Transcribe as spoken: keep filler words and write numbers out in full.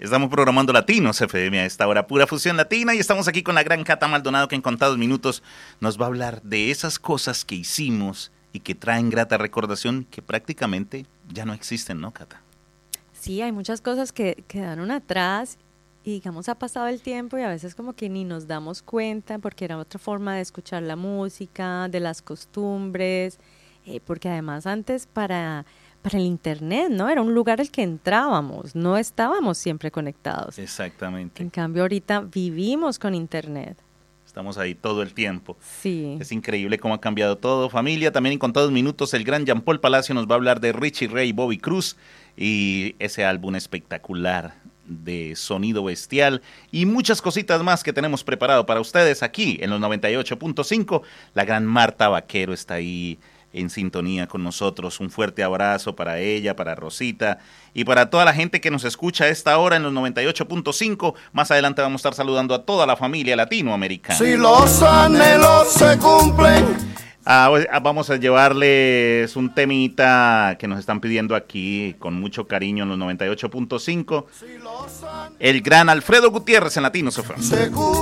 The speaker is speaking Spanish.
Estamos programando Latinos F M a esta hora, pura fusión latina, y estamos aquí con la gran Cata Maldonado, que en contados minutos nos va a hablar de esas cosas que hicimos y que traen grata recordación que prácticamente ya no existen, ¿no, Cata? Sí, hay muchas cosas que quedaron atrás y, digamos, ha pasado el tiempo y a veces como que ni nos damos cuenta porque era otra forma de escuchar la música, de las costumbres, eh, porque además antes para... para el internet, ¿no? Era un lugar al que entrábamos, no estábamos siempre conectados. Exactamente. En cambio, ahorita vivimos con internet. Estamos ahí todo el tiempo. Sí. Es increíble cómo ha cambiado todo. Familia, también en contados minutos, el gran Jean Paul Palacio nos va a hablar de Richie Ray y Bobby Cruz y ese álbum espectacular de sonido bestial y muchas cositas más que tenemos preparado para ustedes aquí en los noventa y ocho punto cinco. La gran Marta Vaquero está ahí en sintonía con nosotros. Un fuerte abrazo para ella, para Rosita y para toda la gente que nos escucha a esta hora en los noventa y ocho punto cinco. Más adelante vamos a estar saludando a toda la familia latinoamericana. Si los anhelos se cumplen. Ah, vamos a llevarles un temita que nos están pidiendo aquí con mucho cariño en los noventa y ocho punto cinco. El gran Alfredo Gutiérrez en Latinos F M.